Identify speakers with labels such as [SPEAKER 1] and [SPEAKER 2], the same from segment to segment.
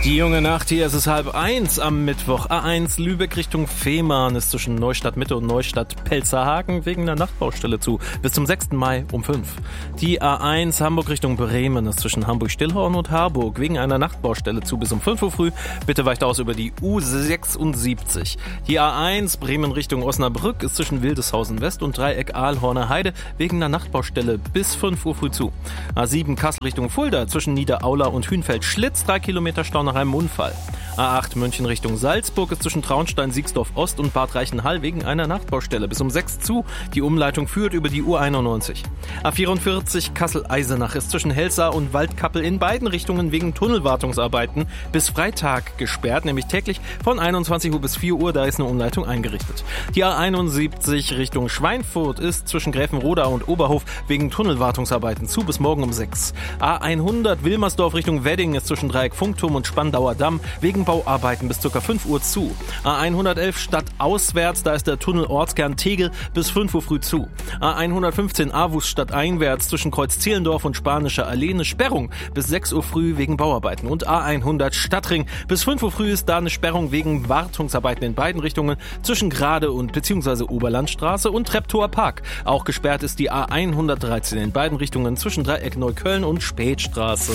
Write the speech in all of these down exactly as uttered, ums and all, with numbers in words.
[SPEAKER 1] Die junge Nacht hier, es ist halb eins am Mittwoch. A eins Lübeck Richtung Fehmarn ist zwischen Neustadt Mitte und Neustadt Pelzerhagen wegen der Nachtbaustelle zu. Bis zum sechsten Mai um fünf. Die A eins Hamburg Richtung Bremen ist zwischen Hamburg-Stillhorn und Harburg wegen einer Nachtbaustelle zu bis um fünf Uhr früh. Bitte weicht aus über die U sechsundsiebzig. Die A eins Bremen Richtung Osnabrück ist zwischen Wildeshausen West und Dreieck Aalhorner Heide wegen einer Nachtbaustelle bis fünf Uhr früh zu. A sieben Kassel Richtung Fulda zwischen Niederaula und Hünfeld-Schlitz, drei Kilometer Stau nach einem Unfall. A acht München Richtung Salzburg ist zwischen Traunstein, Siegsdorf Ost und Bad Reichenhall wegen einer Nachtbaustelle bis um sechs zu. Die Umleitung führt über die U einundneunzig. A vierundvierzig Kassel-Eisenach ist zwischen Helsa und Waldkappel in beiden Richtungen wegen Tunnelwartungsarbeiten bis Freitag gesperrt, nämlich täglich von einundzwanzig Uhr bis vier Uhr, da ist eine Umleitung eingerichtet. Die A einundsiebzig Richtung Schweinfurt ist zwischen Gräfenroda und Oberhof wegen Tunnelwartungsarbeiten zu bis morgen um sechs. A hundert Wilmersdorf Richtung Wedding ist zwischen Dreieck Funkturm und Spandauer Damm wegen Bauarbeiten bis ca. fünf Uhr zu. A hundertelf Stadt auswärts, da ist der Tunnel Ortskern Tegel bis fünf Uhr früh zu. A hundertfünfzehn Avus Stadt einwärts zwischen Kreuz Zehlendorf und Spanischer Allee eine Sperrung bis sechs Uhr früh wegen Bauarbeiten. Und A hundert Stadtring bis fünf Uhr früh ist da eine Sperrung wegen Wartungsarbeiten in beiden Richtungen zwischen Grade und bzw. Oberlandstraße und Treptower Park. Auch gesperrt ist die A hundertdreizehn in beiden Richtungen zwischen Dreieck Neukölln und Spätstraße.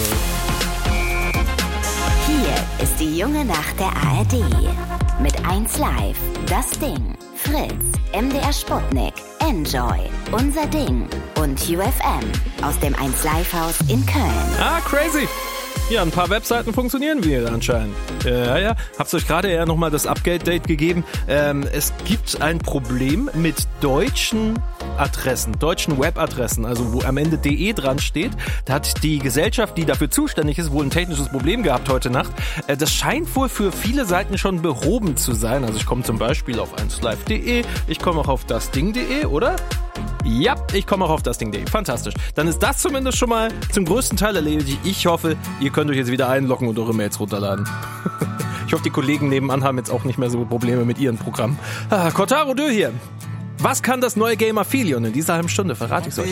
[SPEAKER 2] Hier ist die junge Nacht der A R D. Mit eins Live, Das Ding, Fritz, M D R Sputnik, Enjoy, Unser Ding und U F M aus dem eins Live Haus in Köln.
[SPEAKER 1] Ah, crazy! Ja, ein paar Webseiten funktionieren wieder anscheinend. Ja, ja. Hab's euch gerade eher nochmal das Upgrade-Date gegeben. Ähm, es gibt ein Problem mit deutschen Adressen, deutschen Webadressen, also wo am Ende de dran steht. Da hat die Gesellschaft, die dafür zuständig ist, wohl ein technisches Problem gehabt heute Nacht. Äh, das scheint wohl für viele Seiten schon behoben zu sein. Also ich komme zum Beispiel auf eins live punkt de, ich komme auch auf dasding punkt de, oder? Ja, ich komme auch auf dasding punkt de. Fantastisch. Dann ist das zumindest schon mal zum größten Teil erledigt. Ich hoffe, ihr könnt euch jetzt wieder einloggen und eure Mails runterladen. Ich hoffe, die Kollegen nebenan haben jetzt auch nicht mehr so Probleme mit ihren Programmen. Ah, Kotaro Dö hier. Was kann das neue Game Aphelion in dieser halben Stunde? Verrate ich euch.